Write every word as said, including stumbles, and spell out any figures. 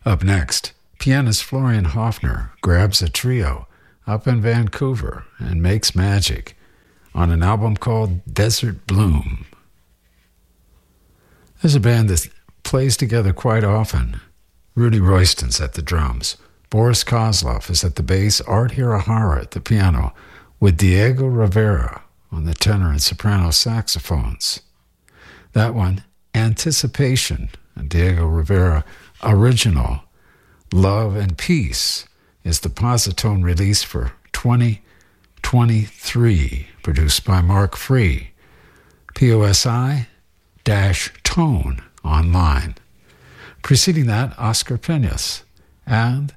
Up next, pianist Florian Hofner grabs a trio up in Vancouver and makes magic on an album called Desert Bloom. There's a band that plays together quite often. Rudy Royston's at the drums. Boris Kozlov is at the bass. Art Hirahara at the piano, with Diego Rivera on the tenor and soprano saxophones. That one, Anticipation, a Diego Rivera original. Love and Peace is the Positone release for twenty twenty-three, produced by Mark Free. P O S I dash tone online. Preceding that, Oscar Peñas and